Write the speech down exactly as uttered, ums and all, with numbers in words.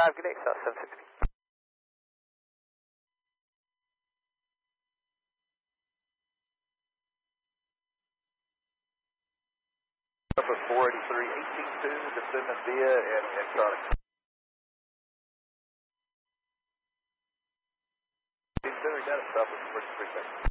five, good day, South seven sixty. Number four eighty-three, eighteen two, descendant via and, and Charlie. eighteen two, we got it, stop with three seconds.